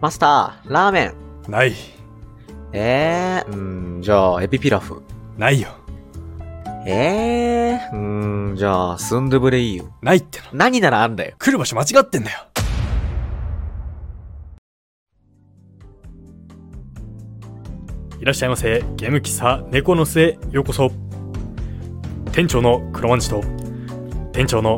マスター、ラーメン。 ない。 じゃあ、エビピラフ。 ないよ。 じゃあ、スンドゥブレいいよ。 ないっての。 何ならあんだよ。 来る場所間違ってんだよ。いらっしゃいませ。ゲーム喫茶猫の巣へようこそ。店長の黒マンチと店長の